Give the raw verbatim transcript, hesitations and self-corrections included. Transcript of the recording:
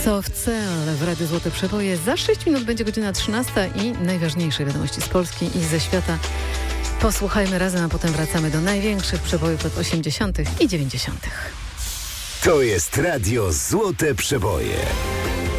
Soft Cell w Radiu Złote Przeboje. Za sześć minut będzie godzina trzynasta i najważniejsze wiadomości z Polski i ze świata. Posłuchajmy razem, a potem wracamy do największych przebojów lat osiemdziesiątych i dziewięćdziesiątych. To jest Radio Złote Przeboje.